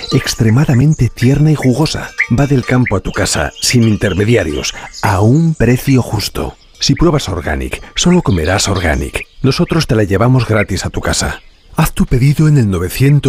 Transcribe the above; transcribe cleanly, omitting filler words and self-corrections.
extremadamente tierna y jugosa. Va del campo a tu casa, sin intermediarios, a un precio justo. Si pruebas Organic, solo comerás Organic. Nosotros te la llevamos gratis a tu casa. Haz tu pedido en el 900